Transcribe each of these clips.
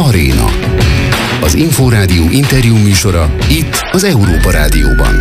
Aréna. Az Inforádió interjú műsora itt az Európa Rádióban.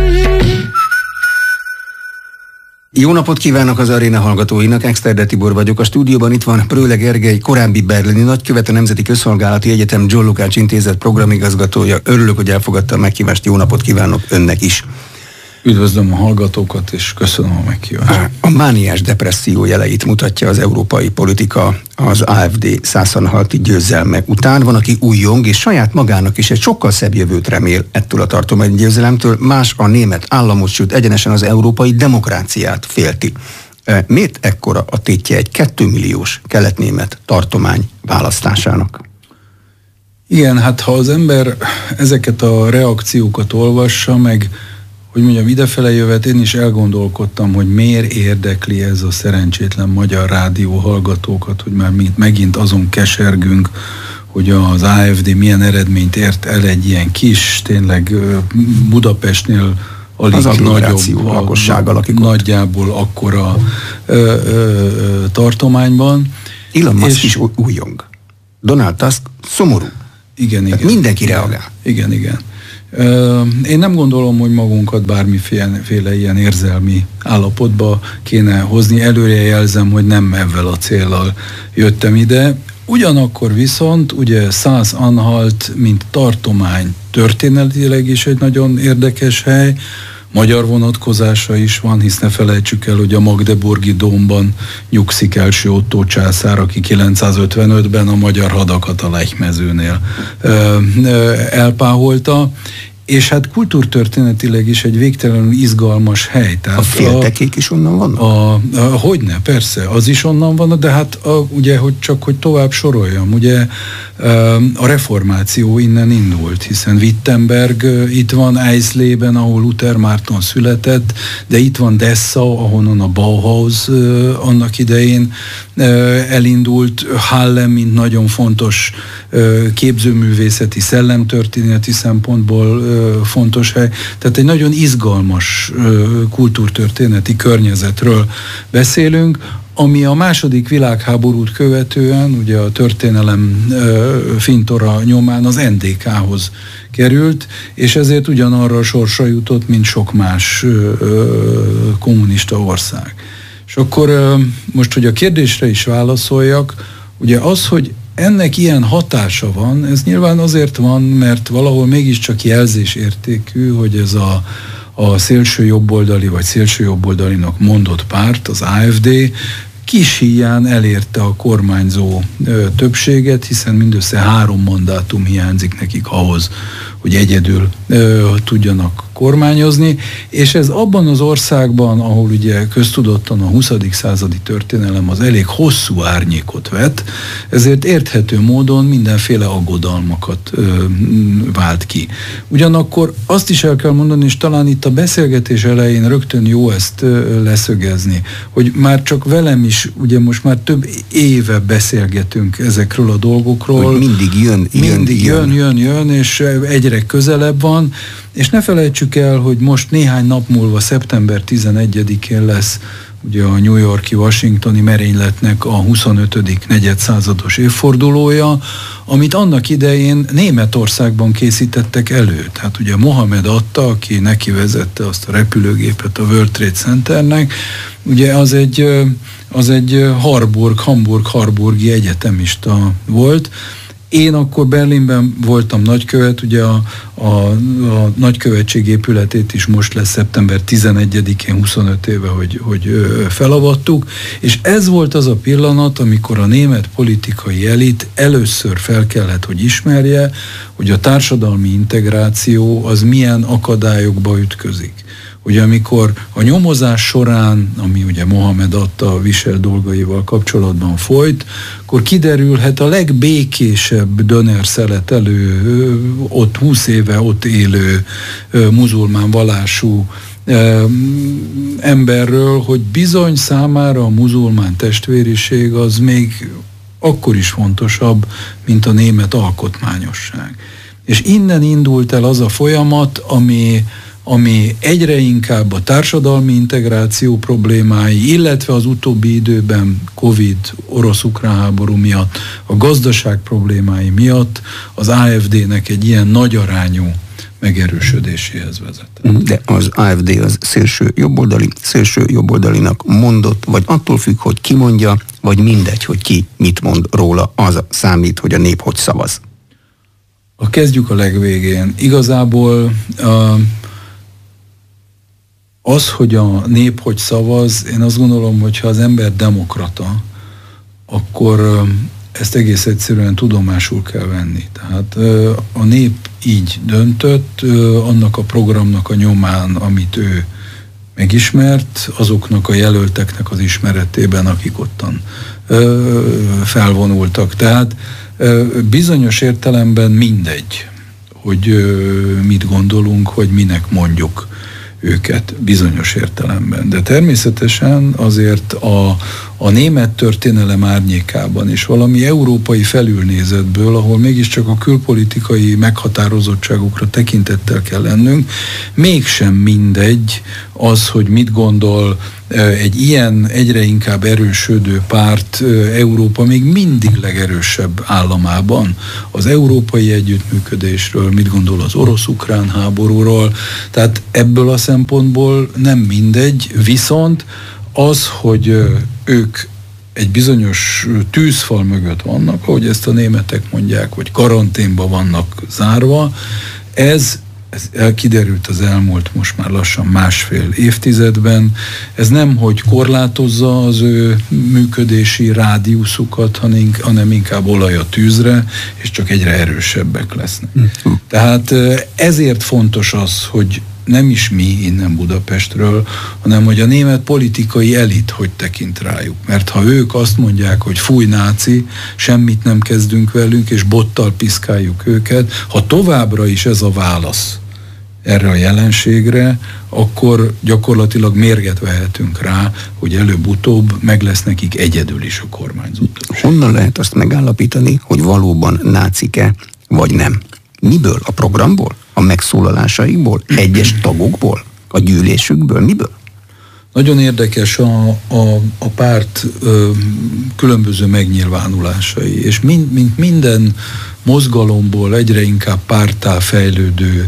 Jó napot kívánok az Aréna hallgatóinak, Exterde Tibor vagyok. A stúdióban itt van Pröhle Gergely, korábbi berlini nagykövet, a Nemzeti Közszolgálati Egyetem John Lukács Intézet programigazgatója. Örülök, hogy elfogadta a meghívást, jó napot kívánok önnek is. Üdvözlöm a hallgatókat, és köszönöm a meghívást. A mániás depresszió jeleit mutatja az európai politika az AfD 106. győzelme után. Van, aki újjong, és saját magának is egy sokkal szebb jövőt remél ettől a tartománygyőzelemtől, más a német államot, sőt egyenesen az európai demokráciát félti. Miért ekkora a tétje egy 2 milliós kelet-német tartomány választásának? Igen, hát ha az ember ezeket a reakciókat olvassa, meg hogy mondjam, idefele jövet, én is elgondolkodtam, hogy miért érdekli ez a szerencsétlen magyar rádió hallgatókat, hogy már megint azon kesergünk, hogy az AfD milyen eredményt ért el egy ilyen kis, tényleg Budapestnél alig nagyobb, nagyjából akkora tartományban. Elon Musk is újjong. Donald Tusk szomorú. Igen. Mindenki reagál. Igen. Én nem gondolom, hogy magunkat bármiféle ilyen érzelmi állapotba kéne hozni. Előre jelzem, hogy nem ezzel a céllal jöttem ide. Ugyanakkor viszont ugye Szász-Anhalt, mint tartomány történetileg is egy nagyon érdekes hely, magyar vonatkozása is van, hisz ne felejtsük el, hogy a Magdeburgi dómban nyugszik első Ottó császár, aki 955-ben a magyar hadakat a Lechmezőnél elpáholta, és hát kultúrtörténetileg is egy végtelenül izgalmas hely. Tehát a féltekék is onnan vannak? Hogyne, persze, az is onnan van, de hát ugye, hogy tovább soroljam, ugye a reformáció innen indult, hiszen Wittenberg itt van, Eisleben, ahol Luther Márton született, de itt van Dessau, ahonnan a Bauhaus annak idején elindult, Halle, mint nagyon fontos képzőművészeti, szellemtörténeti szempontból fontos hely. Tehát egy nagyon izgalmas kultúrtörténeti környezetről beszélünk, ami a második világháborút követően, ugye a történelem fintora nyomán az NDK-hoz került, és ezért ugyanarra a sorsra jutott, mint sok más kommunista ország. És akkor most, hogy a kérdésre is válaszoljak, ugye az, hogy ennek ilyen hatása van, ez nyilván azért van, mert valahol mégiscsak jelzésértékű, hogy ez a szélső jobboldali vagy szélső jobboldalinak mondott párt, az AfD, kis híján elérte a kormányzó többséget, hiszen mindössze 3 mandátum hiányzik nekik ahhoz, hogy egyedül tudjanak kormányozni, és ez abban az országban, ahol ugye köztudottan a 20. századi történelem az elég hosszú árnyékot vet, ezért érthető módon mindenféle aggodalmakat vált ki. Ugyanakkor azt is el kell mondani, és talán itt a beszélgetés elején rögtön jó ezt leszögezni, hogy már csak velem is, ugye most már több éve beszélgetünk ezekről a dolgokról. Hogy mindig jön, és egyre közelebb van, és ne felejtsük el, hogy most néhány nap múlva, szeptember 11-én lesz ugye a New York-i washingtoni merényletnek a 25. negyedszázados évfordulója, amit annak idején Németországban készítettek elő. Tehát ugye Mohamed Atta, aki neki vezette azt a repülőgépet a World Trade Centernek, ugye az egy Hamburgi egyetemista volt. Én akkor Berlinben voltam nagykövet, ugye a nagykövetség épületét is most lesz szeptember 11-én 25 éve, hogy felavattuk, és ez volt az a pillanat, amikor a német politikai elit először fel kellett, hogy ismerje, hogy a társadalmi integráció az milyen akadályokba ütközik. Ugye amikor a nyomozás során, ami ugye Mohamed Atta visel dolgaival kapcsolatban folyt, akkor kiderülhet a legbékésebb dönerszeletelő, ott 20 éve ott élő muzulmán vallású emberről, hogy bizony számára a muzulmán testvériség az még akkor is fontosabb, mint a német alkotmányosság. És innen indult el az a folyamat, ami egyre inkább a társadalmi integráció problémái, illetve az utóbbi időben Covid, orosz-ukrán háború miatt, a gazdaság problémái miatt az AfD-nek egy ilyen nagy arányú megerősödéséhez vezet. De az AfD az szélső jobboldalinak mondott, vagy attól függ, hogy ki mondja, vagy mindegy, hogy ki mit mond róla, az számít, hogy a nép hogy szavaz. Kezdjük a legvégén. Igazából az, hogy a nép hogy szavaz, én azt gondolom, hogy ha az ember demokrata, akkor ezt egész egyszerűen tudomásul kell venni. Tehát a nép így döntött, annak a programnak a nyomán, amit ő megismert, azoknak a jelölteknek az ismeretében, akik ottan felvonultak. Tehát bizonyos értelemben mindegy, hogy mit gondolunk, hogy minek mondjuk őket bizonyos értelemben. De természetesen azért a német történelem árnyékában is valami európai felülnézetből, ahol mégiscsak a külpolitikai meghatározottságokra tekintettel kell lennünk, mégsem mindegy az, hogy mit gondol egy ilyen egyre inkább erősödő párt Európa még mindig legerősebb államában az európai együttműködésről, mit gondol az orosz-ukrán háborúról. Tehát ebből a szempontból nem mindegy, viszont az, hogy ők egy bizonyos tűzfal mögött vannak, ahogy ezt a németek mondják, vagy karanténban vannak zárva, ez kiderült az elmúlt most már lassan másfél évtizedben. Ez nem, hogy korlátozza az ő működési rádiuszukat, hanem inkább olaj a tűzre, és csak egyre erősebbek lesznek. Tehát ezért fontos az, hogy nem is mi innen Budapestről, hanem hogy a német politikai elit hogy tekint rájuk. Mert ha ők azt mondják, hogy fúj náci, semmit nem kezdünk velünk, és bottal piszkáljuk őket, ha továbbra is ez a válasz erre a jelenségre, akkor gyakorlatilag mérget vehetünk rá, hogy előbb-utóbb meg lesz nekik egyedül is a kormányzó. Honnan lehet azt megállapítani, hogy valóban nácik-e, vagy nem? Miből? A programból? A megszólalásaikból? Egyes tagokból? A gyűlésükből? Miből? Nagyon érdekes a párt különböző megnyilvánulásai, és mint minden mozgalomból egyre inkább párttá fejlődő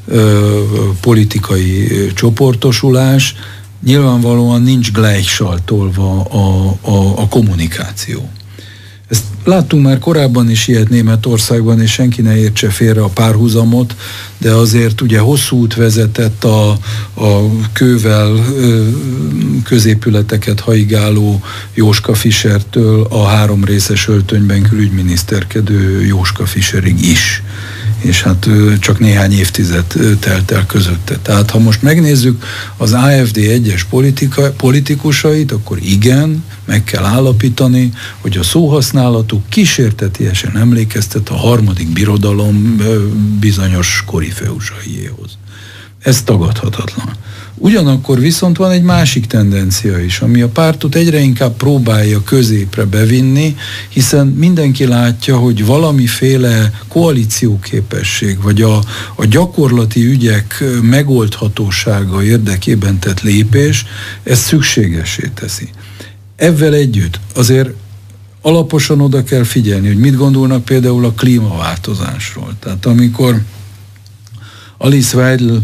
politikai csoportosulás, nyilvánvalóan nincs gleichschaltolva a kommunikáció. Ezt láttunk már korábban is ilyet Németországban, és senki ne értse félre a párhuzamot, de azért ugye hosszú út vezetett a kővel középületeket haigáló Jóska Fischertől a 3 részes öltönyben külügyminiszterkedő Jóska Fischerig is. És hát csak néhány évtized telt el közötte. Tehát ha most megnézzük az AfD egyes politikusait, akkor igen, meg kell állapítani, hogy a szóhasználatuk kísértetiesen emlékeztet a 3. birodalom bizonyos korifeusaiéhoz. Ez tagadhatatlan. Ugyanakkor viszont van egy másik tendencia is, ami a pártot egyre inkább próbálja középre bevinni, hiszen mindenki látja, hogy valamiféle koalícióképesség, vagy a gyakorlati ügyek megoldhatósága érdekében tett lépés, ezt szükségessé teszi. Ezzel együtt azért alaposan oda kell figyelni, hogy mit gondolnak például a klímaváltozásról. Tehát amikor Alice Weidel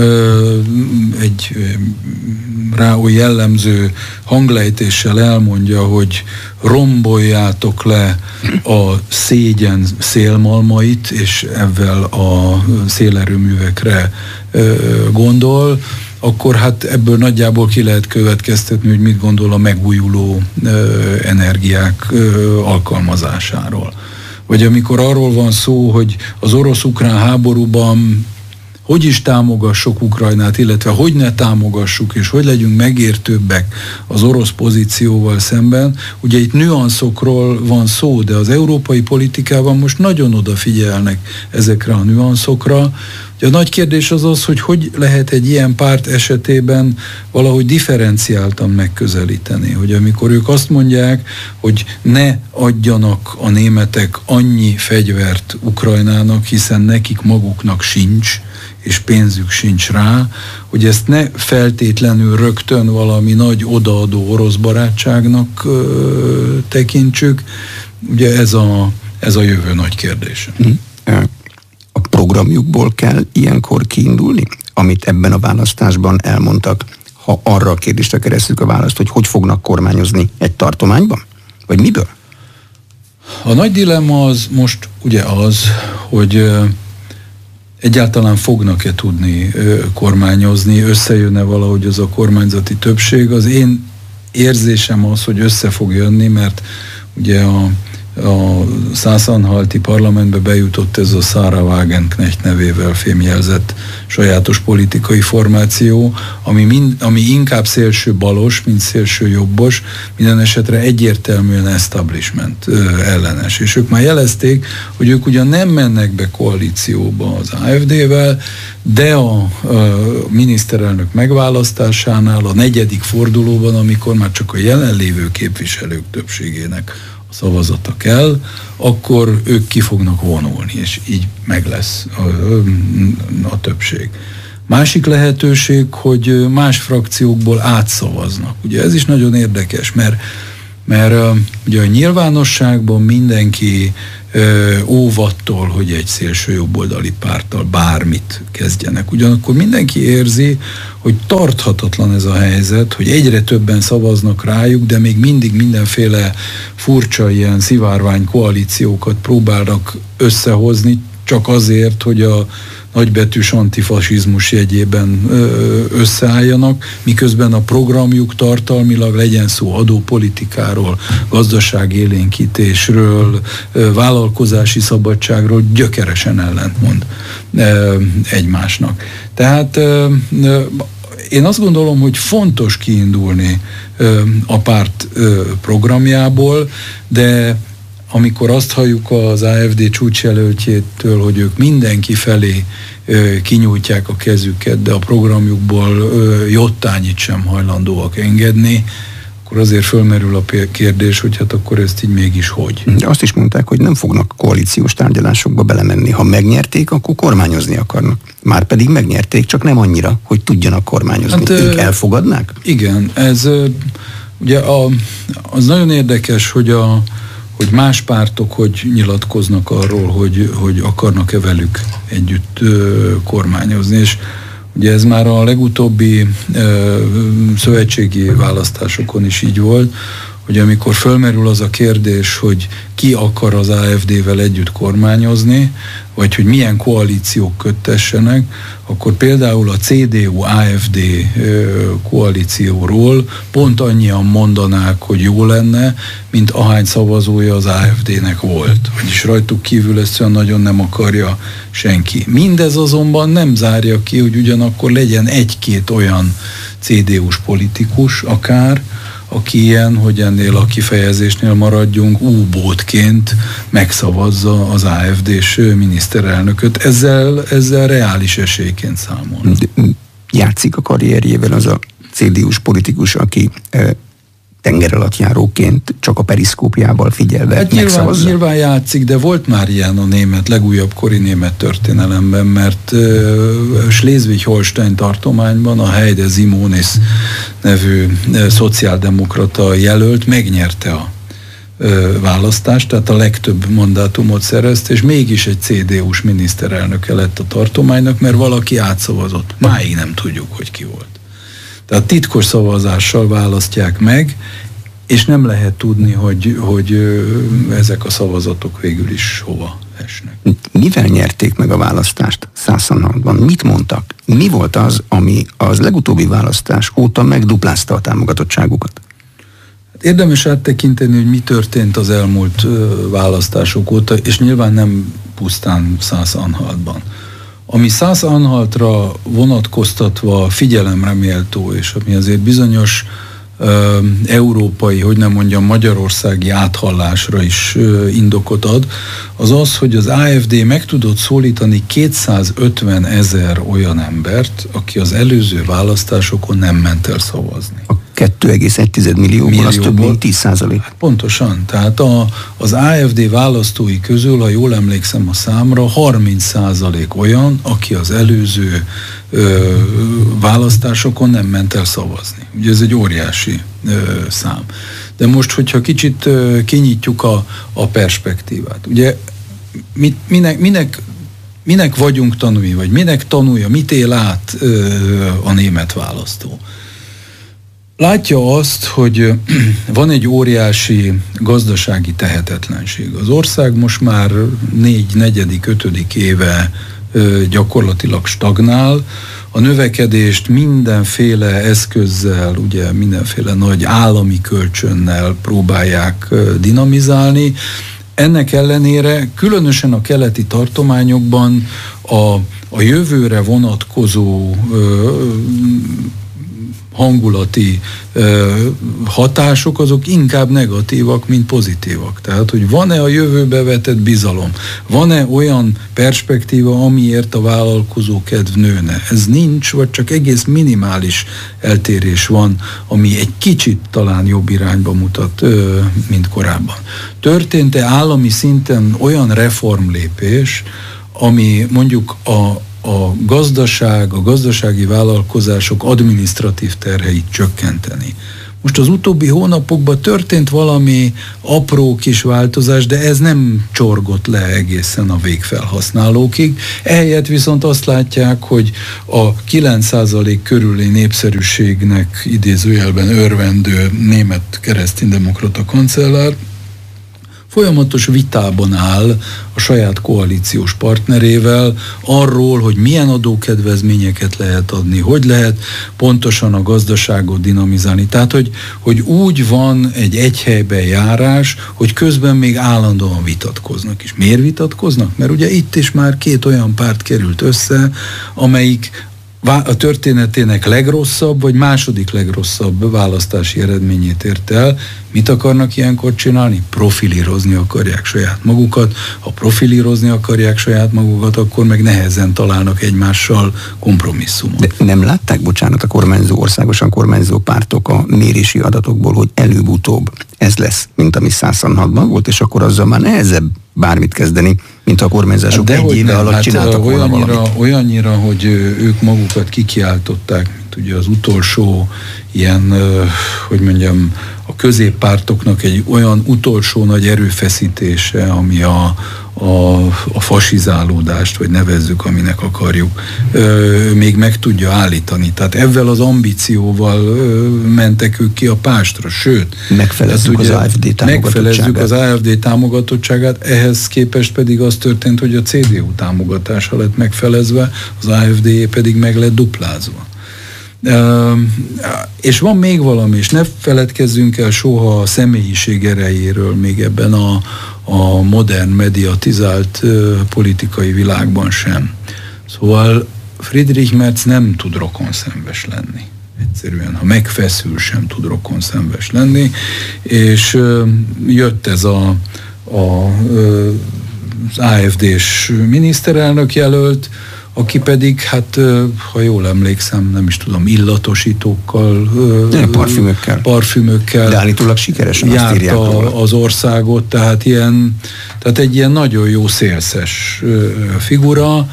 egy rá jellemző hanglejtéssel elmondja, hogy romboljátok le a szégyen szélmalmait, és ezzel a szélerőművekre gondol, akkor hát ebből nagyjából ki lehet következtetni, hogy mit gondol a megújuló energiák alkalmazásáról. Vagy amikor arról van szó, hogy az orosz-ukrán háborúban hogy is támogassuk Ukrajnát, illetve hogy ne támogassuk, és hogy legyünk megértőbbek az orosz pozícióval szemben. Ugye itt nüanszokról van szó, de az európai politikában most nagyon odafigyelnek ezekre a nüanszokra. A nagy kérdés az, hogy lehet egy ilyen párt esetében valahogy differenciáltan megközelíteni, hogy amikor ők azt mondják, hogy ne adjanak a németek annyi fegyvert Ukrajnának, hiszen nekik maguknak sincs, és pénzük sincs rá, hogy ezt ne feltétlenül rögtön valami nagy odaadó orosz barátságnak tekintsük. Ugye ez a jövő nagy kérdése. A programjukból kell ilyenkor kiindulni, amit ebben a választásban elmondtak, ha arra a kérdésre keresztük a választ, hogy fognak kormányozni egy tartományban? Vagy miből? A nagy dilemma az most ugye az, hogy egyáltalán fognak-e tudni kormányozni, összejönne valahogy az a kormányzati többség. Az én érzésem az, hogy össze fog jönni, mert ugye a Sachsen-Anhalti parlamentbe bejutott ez a Sarah Wagenknecht nevével fémjelzett sajátos politikai formáció, ami inkább szélső balos, mint szélső jobbos, minden esetre egyértelműen establishment ellenes. És ők már jelezték, hogy ők ugyan nem mennek be koalícióba az AfD-vel, de a miniszterelnök megválasztásánál, a 4. fordulóban, amikor már csak a jelenlévő képviselők többségének szavazata kell, akkor ők ki fognak vonulni, és így meg lesz a többség. Másik lehetőség, hogy más frakciókból átszavaznak. Ugye ez is nagyon érdekes, mert ugye a nyilvánosságban mindenki óvattól, hogy egy szélső jobboldali párttal bármit kezdjenek. Ugyanakkor mindenki érzi, hogy tarthatatlan ez a helyzet, hogy egyre többen szavaznak rájuk, de még mindig mindenféle furcsa ilyen szivárvány koalíciókat próbálnak összehozni, csak azért, hogy a nagybetűs antifasizmus jegyében összeálljanak, miközben a programjuk tartalmilag, legyen szó adópolitikáról, gazdaságélénkítésről, vállalkozási szabadságról, gyökeresen ellentmond egymásnak. Tehát én azt gondolom, hogy fontos kiindulni a párt programjából, de amikor azt halljuk az AfD csúcsjelöltjétől, hogy ők mindenki felé kinyújtják a kezüket, de a programjukból jottányit sem hajlandóak engedni, akkor azért fölmerül a kérdés, hogy hát akkor ezt így mégis hogy. De azt is mondták, hogy nem fognak koalíciós tárgyalásokba belemenni. Ha megnyerték, akkor kormányozni akarnak. Márpedig megnyerték, csak nem annyira, hogy tudjanak kormányozni. Hát, ők elfogadnák? Igen, ez ugye az nagyon érdekes, hogy más pártok hogy nyilatkoznak arról, hogy akarnak-e velük együtt kormányozni. És ugye ez már a legutóbbi szövetségi választásokon is így volt, hogy amikor fölmerül az a kérdés, hogy ki akar az AfD-vel együtt kormányozni, vagy hogy milyen koalíciók köttessenek, akkor például a CDU-AfD koalícióról pont annyian mondanák, hogy jó lenne, mint ahány szavazója az AfD-nek volt. Vagyis rajtuk kívül ezt olyan nagyon nem akarja senki. Mindez azonban nem zárja ki, hogy ugyanakkor legyen egy-két olyan CDU-s politikus akár, aki ilyen, hogy ennél a kifejezésnél maradjunk, U-bótként megszavazza az AfD-s miniszterelnököt. Ezzel reális esélyként számol. Játszik a karrierjével az a CDU-s politikus, aki tengeralattjáróként csak a periszkópjával figyelve hát megszavazza? Nyilván játszik, de volt már ilyen a legújabb kori német történelemben, mert Schleswig-Holstein tartományban a Heide Simonis nevű szociáldemokrata jelölt megnyerte a választást, tehát a legtöbb mandátumot szerezte, és mégis egy CDU-s miniszterelnöke lett a tartománynak, mert valaki átszavazott. Máig nem tudjuk, hogy ki volt. Tehát titkos szavazással választják meg, és nem lehet tudni, hogy ezek a szavazatok végül is hova esnek. Mivel nyerték meg a választást Sachsen-Anhaltban? Mit mondtak? Mi volt az, ami az legutóbbi választás óta megduplázta a támogatottságukat? Érdemes áttekinteni, hogy mi történt az elmúlt választások óta, és nyilván nem pusztán Sachsen-Anhaltban. Ami Sachsen-Anhaltra vonatkoztatva figyelemre méltó, és ami azért bizonyos európai, hogy nem mondjam, magyarországi áthallásra is indokot ad, az az, hogy az AfD meg tudott szólítani 250 000 olyan embert, aki az előző választásokon nem ment el szavazni. A 2,1 millióból az több mint 10%. Hát pontosan, tehát az AfD választói közül, ha jól emlékszem a számra, 30% olyan, aki az előző választásokon nem ment el szavazni. Ugye ez egy óriási szám. De most, hogyha kicsit kinyitjuk a perspektívát. Ugye minek vagyunk tanúi, vagy minek tanulja, mit él át a német választó? Látja azt, hogy van egy óriási gazdasági tehetetlenség. Az ország most már 4., 5. éve gyakorlatilag stagnál. A növekedést mindenféle eszközzel, ugye mindenféle nagy állami kölcsönnel próbálják dinamizálni. Ennek ellenére különösen a keleti tartományokban a jövőre vonatkozó hangulati hatások azok inkább negatívak, mint pozitívak. Tehát, hogy van-e a jövőbe vetett bizalom? Van-e olyan perspektíva, amiért a vállalkozó kedv nőne? Ez nincs, vagy csak egész minimális eltérés van, ami egy kicsit talán jobb irányba mutat, mint korábban. Történt-e állami szinten olyan reformlépés, ami mondjuk a gazdasági vállalkozások adminisztratív terheit csökkenteni? Most az utóbbi hónapokban történt valami apró kis változás, de ez nem csorgott le egészen a végfelhasználókig. Ehelyett viszont azt látják, hogy a 9% körüli népszerűségnek idézőjelben örvendő német kereszténydemokrata kancellár folyamatos vitában áll a saját koalíciós partnerével arról, hogy milyen adókedvezményeket lehet adni, hogy lehet pontosan a gazdaságot dinamizálni. Tehát, hogy úgy van egy helyben járás, hogy közben még állandóan vitatkoznak is. Miért vitatkoznak? Mert ugye itt is már 2 olyan párt került össze, amelyik a történetének legrosszabb, vagy második legrosszabb választási eredményét ért el. Mit akarnak ilyenkor csinálni? Profilírozni akarják saját magukat. Ha profilírozni akarják saját magukat, akkor meg nehezen találnak egymással kompromisszumot. De nem látták, bocsánat, a országosan kormányzó pártok a mérési adatokból, hogy előbb-utóbb ez lesz, mint ami 106-ban volt, és akkor azzal már nehezebb bármit kezdeni, mint a kormányzások egy éve alatt csináltak volna valamit. Olyannyira, hogy ők magukat kikiáltották, mint ugye az utolsó ilyen, hogy mondjam, a középpártoknak egy olyan utolsó nagy erőfeszítése, ami a fasizálódást, vagy nevezzük, aminek akarjuk, még meg tudja állítani. Tehát ezzel az ambícióval mentek ők ki a pástra, sőt. Megfelezzük az AfD támogatottságát. Megfelezzük az AfD támogatottságát, ehhez képest pedig az történt, hogy a CDU támogatása lett megfelezve, az AfD pedig meg lett duplázva. És van még valami, és ne feledkezzünk el soha a személyiség erejéről még ebben a modern, mediatizált politikai világban sem. Szóval Friedrich Merz nem tud rokonszenves lenni. Egyszerűen, ha megfeszül, sem tud rokonszenves lenni, és jött ez az AfD-s miniszterelnök jelölt, aki pedig, hát, ha jól emlékszem, nem is tudom, illatosítókkal, parfümökkel de állítólag sikeresen járta az országot, tehát egy ilyen nagyon jó szélszes figura,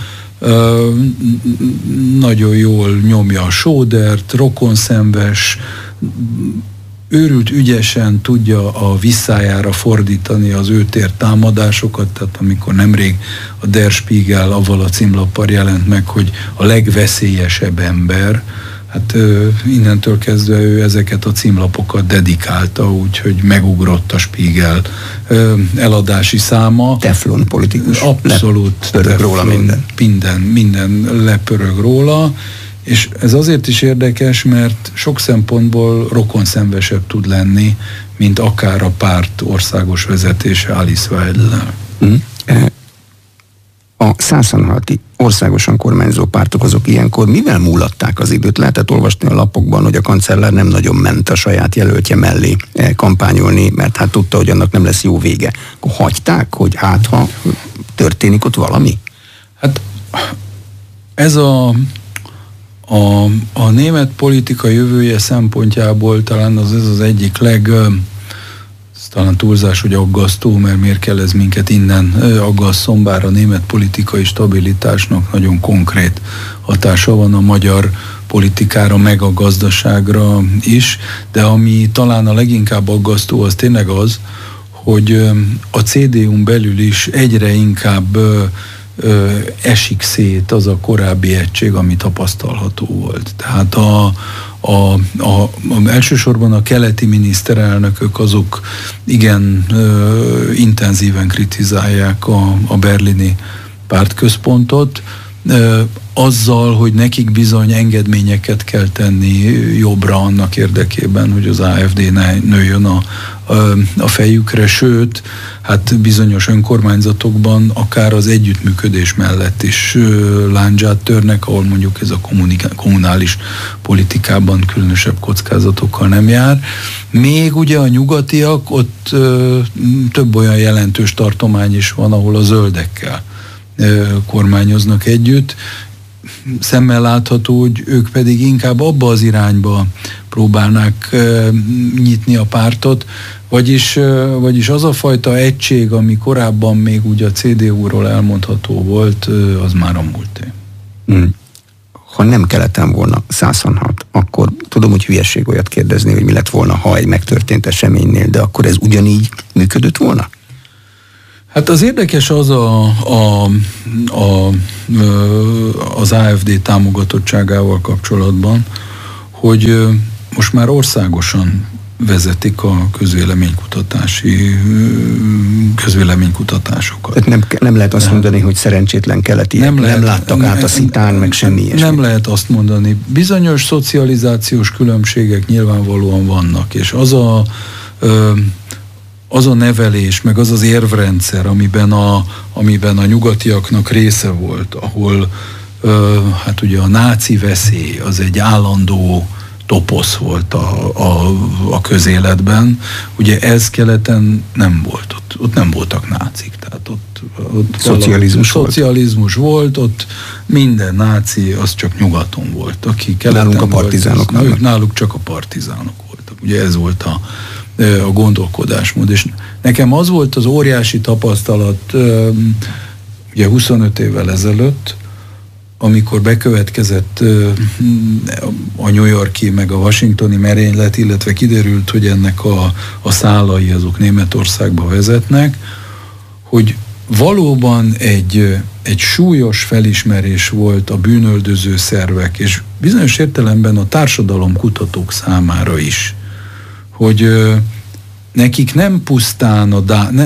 nagyon jól nyomja a sódert, rokonszenves, őrült ügyesen tudja a visszájára fordítani az őt ért támadásokat, tehát amikor nemrég a Der Spiegel avval a címlappal jelent meg, hogy a legveszélyesebb ember, hát innentől kezdve ő ezeket a címlapokat dedikálta, úgyhogy megugrott a Spiegel eladási száma. Teflon politikus. Abszolút. Lepörög róla minden lepörög róla. És ez azért is érdekes, mert sok szempontból rokonszenvesebb tud lenni, mint akár a párt országos vezetése Alice Weidel-lel. A szászanhalti országosan kormányzó pártok azok ilyenkor mivel múlatták az időt? Lehetett olvasni a lapokban, hogy a kancellár nem nagyon ment a saját jelöltje mellé kampányolni, mert hát tudta, hogy annak nem lesz jó vége. Akkor hagyták, hogy hát ha történik ott valami? Hát ez a német politika jövője szempontjából talán ez az egyik talán túlzás, hogy aggasztó, mert miért kell ez minket innen aggasszon, bár a német politikai stabilitásnak nagyon konkrét hatása van a magyar politikára, meg a gazdaságra is, de ami talán a leginkább aggasztó, az tényleg az, hogy a CDU-n belül is egyre inkább esik szét az a korábbi egység, ami tapasztalható volt. Tehát elsősorban a keleti miniszterelnökök azok igen intenzíven kritizálják a berlini pártközpontot, azzal, hogy nekik bizony engedményeket kell tenni jobbra annak érdekében, hogy az AfD ne nőjön a fejükre, sőt, hát bizonyos önkormányzatokban akár az együttműködés mellett is lándzsát törnek, ahol mondjuk ez a kommunális politikában különösebb kockázatokkal nem jár. Még ugye a nyugatiak, ott több olyan jelentős tartomány is van, ahol a zöldekkel kormányoznak együtt. Szemmel látható, hogy ők pedig inkább abba az irányba próbálnák nyitni a pártot, vagyis az a fajta egység, ami korábban még ugye a CDU-ról elmondható volt, az már a múlté. Ha nem keleten volna 106, akkor tudom, hogy hülyeség olyat kérdezni, hogy mi lett volna, ha egy megtörtént eseménynél, de akkor ez ugyanígy működött volna? Hát az érdekes az az AfD támogatottságával kapcsolatban, hogy most már országosan vezetik a közvéleménykutatásokat. Tehát nem lehet azt mondani, hogy szerencsétlen keletiek nem láttak át a szitán, meg semmi ilyesmi. Nem lehet azt mondani. Bizonyos szocializációs különbségek nyilvánvalóan vannak, és az a nevelés, meg az az érvrendszer, amiben a nyugatiaknak része volt, ahol hát ugye a náci veszély az egy állandó toposz volt a közéletben. Ugye ez keleten nem volt, ott nem voltak nácik, tehát ott szocializmus volt, ott minden náci, az csak nyugaton volt. Aki keleten nálunk a partizánok volt, náluk csak a partizánok voltak. Ugye ez volt a gondolkodásmód. És nekem az volt az óriási tapasztalat ugye 25 évvel ezelőtt, amikor bekövetkezett a New York-i meg a washingtoni merénylet, illetve kiderült, hogy ennek a szálai azok Németországba vezetnek, hogy valóban egy súlyos felismerés volt a bűnöldöző szervek, és bizonyos értelemben a társadalomkutatók számára is, hogy nekik nem pusztán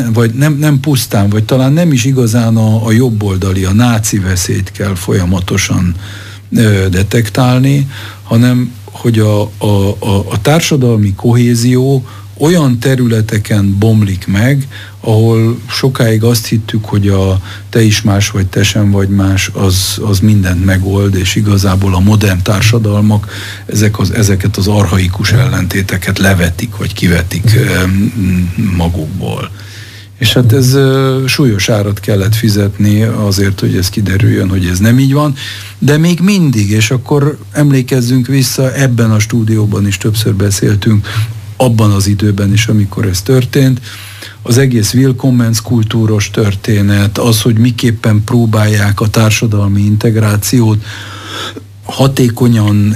vagy talán nem is igazán a jobboldali, a náci veszélyt kell folyamatosan detektálni, hanem hogy a társadalmi kohézió olyan területeken bomlik meg, ahol sokáig azt hittük, hogy a te is más vagy, te sem vagy más, az mindent megold, és igazából a modern társadalmak ezeket az archaikus ellentéteket levetik, vagy kivetik magukból. És hát ez súlyos árat kellett fizetni azért, hogy ez kiderüljön, hogy ez nem így van, de még mindig, és akkor emlékezzünk vissza, ebben a stúdióban is többször beszéltünk, abban az időben is, amikor ez történt, az egész Willkommens kultúros történet, az, hogy miképpen próbálják a társadalmi integrációt hatékonyan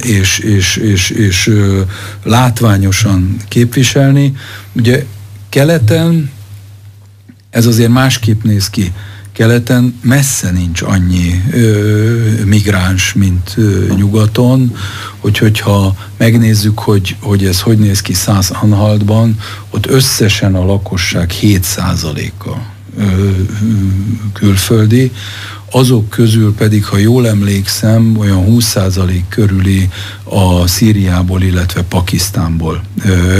és látványosan képviselni. Ugye keleten ez azért másképp néz ki. Keleten messze nincs annyi migráns, mint nyugaton, hogyha megnézzük, hogy ez hogy néz ki Szászanhaltban, ott összesen a lakosság 7%-a külföldi, azok közül pedig, ha jól emlékszem, olyan 20% körüli a Szíriából, illetve Pakisztánból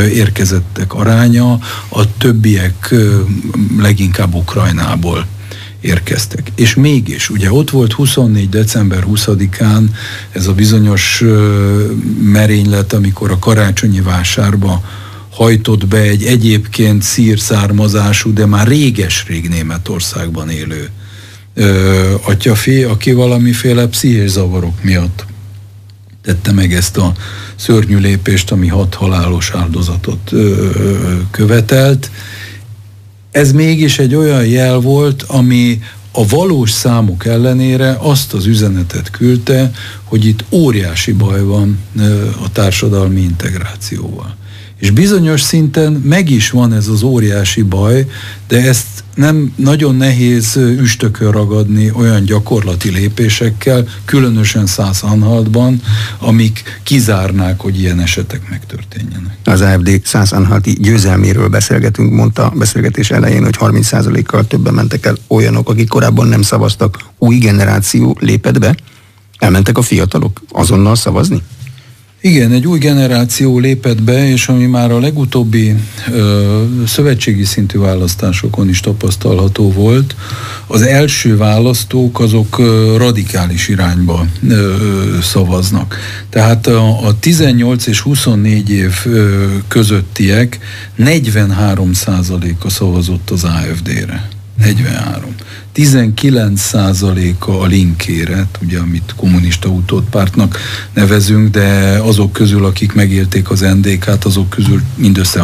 érkezettek aránya, a többiek leginkább Ukrajnából érkeztek. És mégis, ugye ott volt 24. december 20-án ez a bizonyos merénylet, amikor a karácsonyi vásárba hajtott be egy egyébként szír származású, de már réges-rég Németországban élő atyafi, aki valamiféle pszichés zavarok miatt tette meg ezt a szörnyű lépést, ami 6 halálos áldozatot követelt. Ez mégis egy olyan jel volt, ami a valós számok ellenére azt az üzenetet küldte, hogy itt óriási baj van a társadalmi integrációval. És bizonyos szinten meg is van ez az óriási baj, de ezt nem nagyon nehéz üstökön ragadni olyan gyakorlati lépésekkel, különösen Szászanhaltban, amik kizárnák, hogy ilyen esetek megtörténjenek. Az AfD szászanhalti győzelméről beszélgetünk, mondta a beszélgetés elején, hogy 30%-kal többen mentek el olyanok, akik korábban nem szavaztak. Új generáció lépett be? Elmentek a fiatalok azonnal szavazni? Igen, egy új generáció lépett be, és ami már a legutóbbi szövetségi szintű választásokon is tapasztalható volt, az első választók azok radikális irányba szavaznak. Tehát a 18 és 24 év közöttiek 43%-a szavazott az AfD-re. 43. 19%-a a Linkére, ugye, amit kommunista utódpártnak nevezünk, de azok közül, akik megélték az NDK-t, azok közül mindössze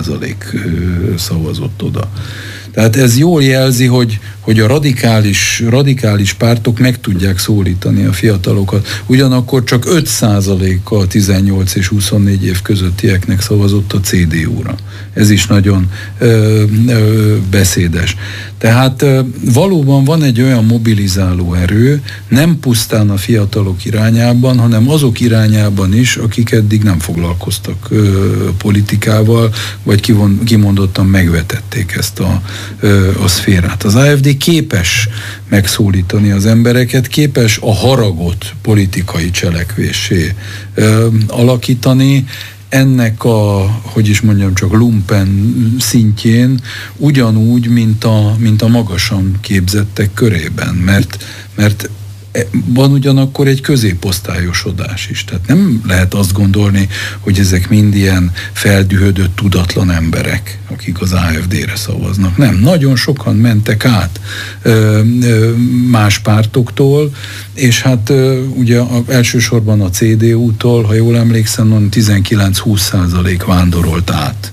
6% szavazott oda. Tehát ez jól jelzi, hogy a radikális pártok meg tudják szólítani a fiatalokat. Ugyanakkor csak 5%-a a 18 és 24 év közöttieknek szavazott a CDU-ra. Ez is nagyon beszédes. Tehát valóban van egy olyan mobilizáló erő, nem pusztán a fiatalok irányában, hanem azok irányában is, akik eddig nem foglalkoztak politikával, vagy kimondottan megvetették ezt a szférát. Az AfD képes megszólítani az embereket, képes a haragot politikai cselekvéssé alakítani, ennek csak lumpen szintjén ugyanúgy, mint a magasan képzettek körében, mert van ugyanakkor egy középosztályosodás is. Tehát nem lehet azt gondolni, hogy ezek mind ilyen feldühödött, tudatlan emberek, akik az AfD-re szavaznak. Nem, nagyon sokan mentek át más pártoktól, és hát ugye elsősorban a CDU-tól, ha jól emlékszem, 19-20% vándorolt át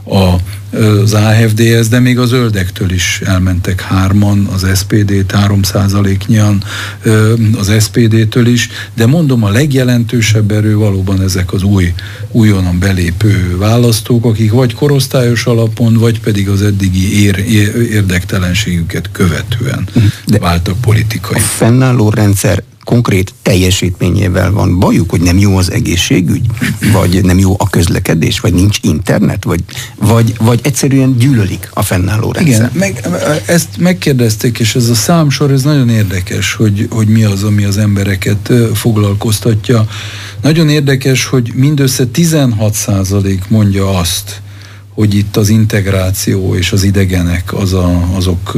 az AfD-hez, de még a zöldektől is elmentek 3-an, az SPD-t 3%-nyian, az SPD-től is, de mondom, a legjelentősebb erő valóban ezek az újonnan belépő választók, akik vagy korosztályos alapon, vagy pedig az eddigi érdektelenségüket követően váltak politikai. A fennálló rendszer konkrét teljesítményével van bajuk, hogy nem jó az egészségügy, vagy nem jó a közlekedés, vagy nincs internet, vagy egyszerűen gyűlölik a fennálló rendszer. Igen, ezt megkérdezték, és ez a számsor, ez nagyon érdekes, hogy mi az, ami az embereket foglalkoztatja. Nagyon érdekes, hogy mindössze 16% mondja azt, hogy itt az integráció és az idegenek azok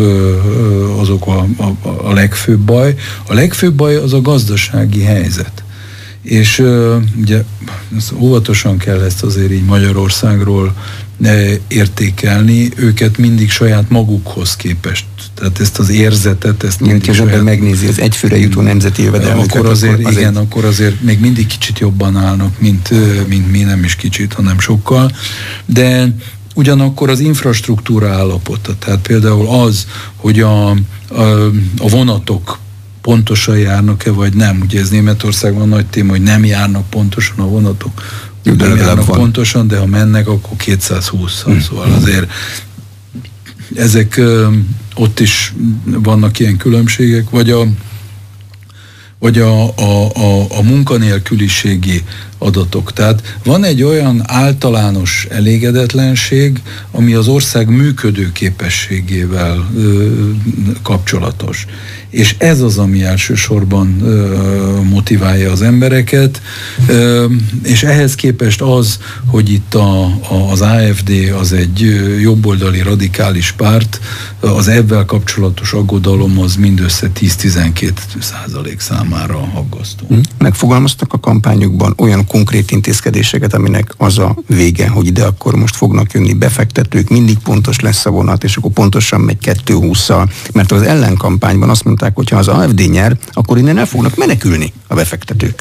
a legfőbb baj. A legfőbb baj az a gazdasági helyzet. És ugye óvatosan kell ezt azért így Magyarországról értékelni, őket mindig saját magukhoz képest. Tehát ezt az érzetet, ezt mindig saját... megnézi az egyfőre jutó nemzeti jövedelmüket. Akkor azért még mindig kicsit jobban állnak, mint mi, nem is kicsit, hanem sokkal. De ugyanakkor az infrastruktúra állapota, tehát például az, hogy a vonatok pontosan járnak-e, vagy nem. Ugye ez Németországban nagy téma, hogy nem járnak pontosan a vonatok. Nem járnak pontosan, de ha mennek, akkor 220-szal. Szóval azért ezek ott is vannak ilyen különbségek, vagy a munkanélküliségi adatok. Tehát van egy olyan általános elégedetlenség, ami az ország működő képességével kapcsolatos. És ez az, ami elsősorban motiválja az embereket, és ehhez képest az, hogy itt az AfD az egy jobboldali radikális párt, az ebben kapcsolatos aggodalom az mindössze 10-12% számára aggasztó. Megfogalmaztak a kampányukban olyan konkrét intézkedéseket, aminek az a vége, hogy ide akkor most fognak jönni befektetők, mindig pontos lesz a vonat, és akkor pontosan megy 2-20-szal, mert az ellenkampányban azt mondták, hogy ha az AfD nyer, akkor innen el fognak menekülni a befektetők.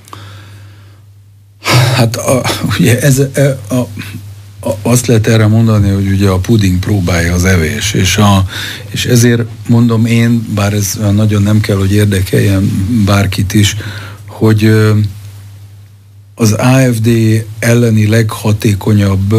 Hát ugye azt lehet erre mondani, hogy ugye a puding próbálja az evés, és ezért mondom én, bár ez nagyon nem kell, hogy érdekeljen bárkit is, hogy az AfD elleni leghatékonyabb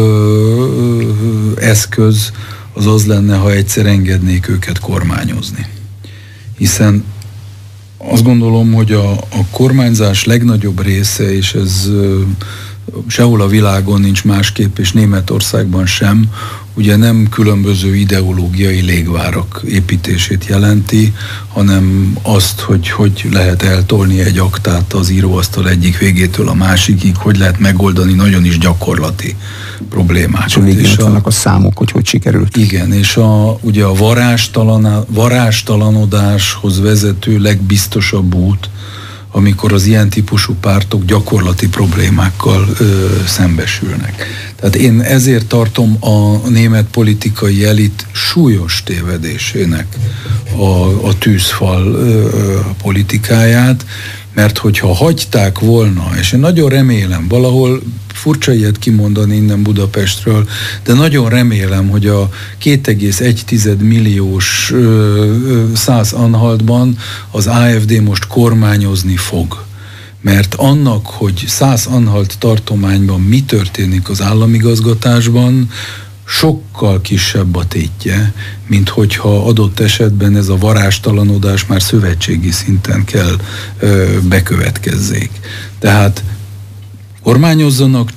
eszköz az lenne, ha egyszer engednék őket kormányozni. Hiszen azt gondolom, hogy a kormányzás legnagyobb része, és ez sehol a világon nincs másképp, és Németországban sem, ugye nem különböző ideológiai légvárak építését jelenti, hanem azt, hogy lehet eltolni egy aktát az íróasztal egyik végétől a másikig, hogy lehet megoldani nagyon is gyakorlati problémákat. És a végén ott vannak a számok, hogy sikerült. Igen, és ugye a varázstalanodáshoz vezető legbiztosabb út, amikor az ilyen típusú pártok gyakorlati problémákkal szembesülnek. Tehát én ezért tartom a német politikai elit súlyos tévedésének a tűzfal politikáját, mert hogyha hagyták volna, és én nagyon remélem, valahol furcsa ilyet kimondani innen Budapestről, de nagyon remélem, hogy a 2,1 milliós Szász-Anhaltban az AfD most kormányozni fog. Mert annak, hogy Szász-Anhalt tartományban mi történik az államigazgatásban, sokkal kisebb a tétje, mint hogyha adott esetben ez a varázstalanodás már szövetségi szinten kell bekövetkezzék. Tehát kormányozzanak,